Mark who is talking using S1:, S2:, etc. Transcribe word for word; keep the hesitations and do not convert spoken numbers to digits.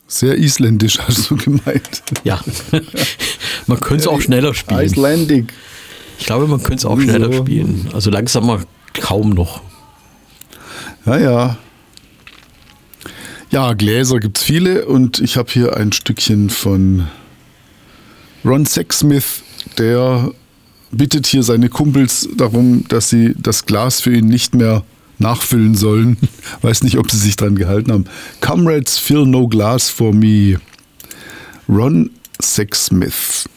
S1: Sehr isländisch hast du gemeint.
S2: Ja, man könnte es auch schneller spielen.
S1: Icelandic.
S2: Ich glaube, man könnte es auch
S1: Wieso?
S2: schneller spielen. Also langsamer kaum noch.
S1: Ja, ja. Ja, Gläser gibt es viele und ich habe hier ein Stückchen von Ron Sexsmith, der bittet hier seine Kumpels darum, dass sie das Glas für ihn nicht mehr nachfüllen sollen. Weiß nicht, ob sie sich dran gehalten haben. Comrades, fill no glass for me. Ron Sexsmith.